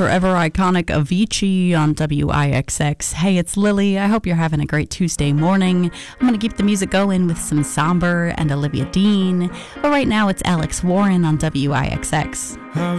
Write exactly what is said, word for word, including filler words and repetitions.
forever iconic Avicii on W I X X. Hey, it's Lily. I hope you're having a great Tuesday morning. I'm going to keep the music going with some Somber and Olivia Dean. But right now, it's Alex Warren on W I X X. How